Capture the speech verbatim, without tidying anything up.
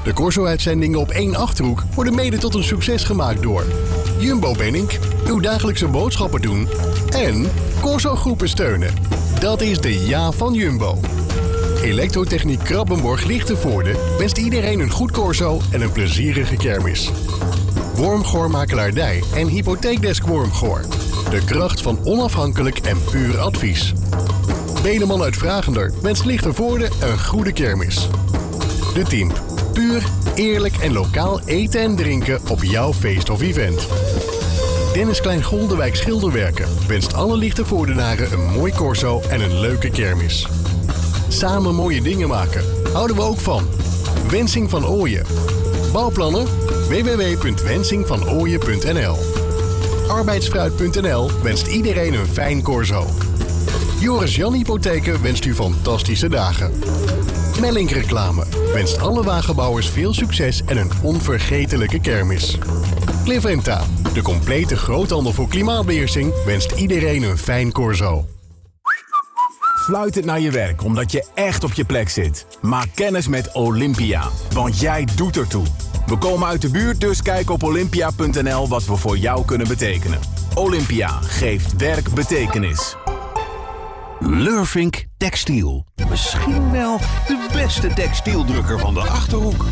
De Corso-uitzendingen op één Achterhoek worden mede tot een succes gemaakt door Jumbo Benink, uw dagelijkse boodschappen doen en Corso Groepen steunen. Dat is de ja van Jumbo. Elektrotechniek Krabbenborg Lichtenvoorde wenst iedereen een goed Corso en een plezierige kermis. Wormgoor Makelaardij en Hypotheekdesk Wormgoor. De kracht van onafhankelijk en puur advies. Beneman uit Vragender wenst Lichtenvoorde een goede kermis. De Team. Puur, eerlijk en lokaal eten en drinken op jouw feest of event. Dennis Klein Goldewijk Schilderwerken wenst alle Lichtenvoordenaren een mooi Corso en een leuke kermis. Samen mooie dingen maken. Houden we ook van. Wensing van Ooyen. Bouwplannen? w w w punt wensing van ooyen punt n l. Arbeidsfruit punt n l wenst iedereen een fijn Corso. Joris Jan Hypotheken wenst u fantastische dagen. Mellink Reclame wenst alle wagenbouwers veel succes en een onvergetelijke kermis. Cliventa, de complete groothandel voor klimaatbeheersing, wenst iedereen een fijn Corso. Fluitend naar je werk omdat je echt op je plek zit. Maak kennis met Olympia, want jij doet ertoe. We komen uit de buurt, dus kijk op olympia punt n l wat we voor jou kunnen betekenen. Olympia geeft werk betekenis. Lurvink Textiel. Misschien wel de beste textieldrukker van de Achterhoek.